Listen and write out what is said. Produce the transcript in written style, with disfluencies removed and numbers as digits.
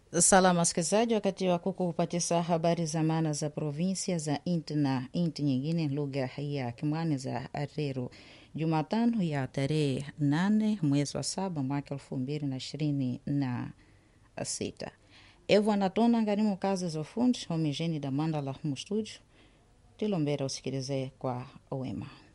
Salama wasikilizaji, wakati wa kukupatia habari za maana za provinsia za inti na inti nyingine lugha ya Kimwani za Areru, Jumatano ya tarehe 8 mwezi wa 7 mwaka 2026. Evo anatona nganimu kazi za ufundi homijeni da manda la mustúdio tilombera usikilize kwa wema.